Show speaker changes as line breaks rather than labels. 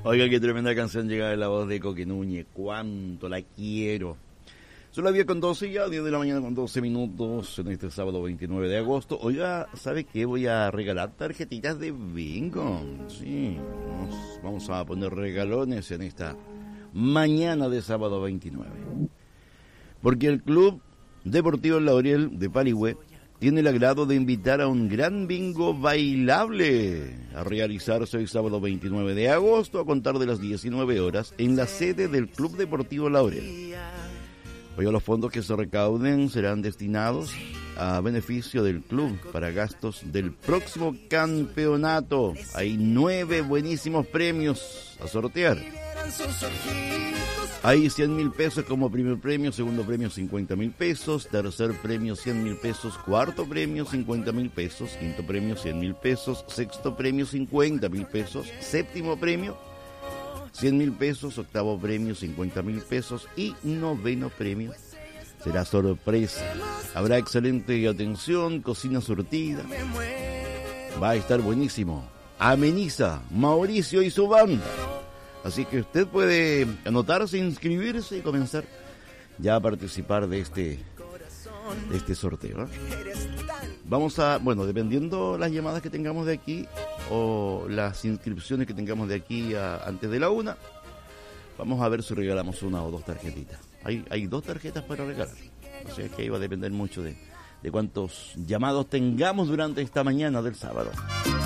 Oiga, qué tremenda canción llega de la voz de Coque Núñez. Cuánto la quiero. Son las 10 con 12 ya, 10 de la mañana con 12 minutos en este sábado 29 de agosto. Oiga, ¿sabe qué? Voy a regalar tarjetitas de bingo. Sí, vamos a poner regalones en esta mañana de sábado 29. Porque el Club Deportivo Laurel de Paligüe tiene el agrado de invitar a un gran bingo bailable a realizarse el sábado 29 de agosto a contar de las 19 horas en la sede del Club Deportivo Laurel. Hoy los fondos que se recauden serán destinados a beneficio del club para gastos del próximo campeonato. Hay 9 buenísimos premios a sortear. Hay 100,000 pesos como primer premio, segundo premio 50,000 pesos, tercer premio 100,000 pesos, cuarto premio 50,000 pesos, quinto premio 100,000 pesos, sexto premio 50,000 pesos, séptimo premio 100,000 pesos, octavo premio 50,000 pesos y noveno premio será sorpresa. Habrá excelente atención, cocina surtida. Va a estar buenísimo. Ameniza Mauricio y su banda. Así que usted puede anotarse, inscribirse y comenzar ya a participar de este sorteo, ¿eh? Vamos a, bueno, dependiendo las llamadas que tengamos de aquí o las inscripciones que tengamos de aquí antes de la 1, vamos a ver si regalamos una o dos tarjetitas. Hay 2 tarjetas para regalar. O sea que ahí va a depender mucho de cuántos llamados tengamos durante esta mañana del sábado.